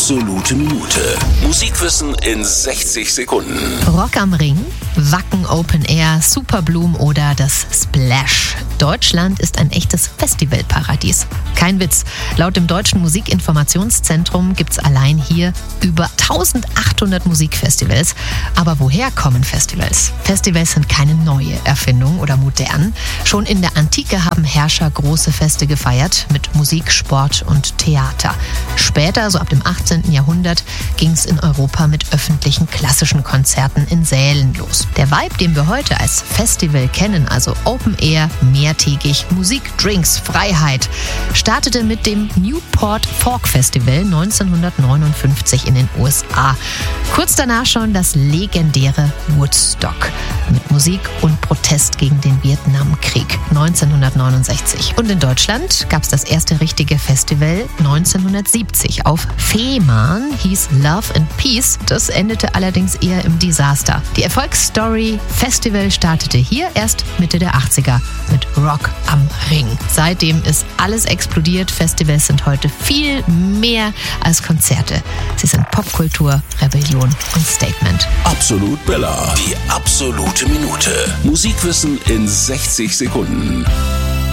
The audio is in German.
Absolute Minute. Musikwissen in 60 Sekunden. Rock am Ring, Wacken Open Air, Superblume oder das Splash. Deutschland ist ein echtes Festivalparadies. Kein Witz. Laut dem Deutschen Musikinformationszentrum gibt es allein hier über 1800 Musikfestivals. Aber woher kommen Festivals? Festivals sind keine neue Erfindung oder modern. Schon in der Antike haben Herrscher große Feste gefeiert mit Musik, Sport und Theater. Später, so ab dem 18. Jahrhundert, ging es in Europa mit öffentlichen klassischen Konzerten in Sälen los. Der Vibe, den wir heute als Festival kennen, also Open Air, mehrtägig, Musik, Drinks, Freiheit, startete mit dem Newport Folk Festival 1959 in den USA. Kurz danach schon das legendäre Woodstock mit Musik und Protest gegen den Vietnamkrieg 1969. Und in Deutschland gab es das erste richtige Festival 1970 auf Fehmarn, hieß Love and Peace. Das endete allerdings eher im Desaster. Die Erfolgsstory Festival startete hier erst Mitte der 80er mit Rock am Ring. Seitdem ist alles explodiert. Festivals sind heute viel mehr als Konzerte. Sie sind Popkultur, Rebellion und Statement. Absolut Bella. Die absolute Minute. Musikwissen in 60 Sekunden.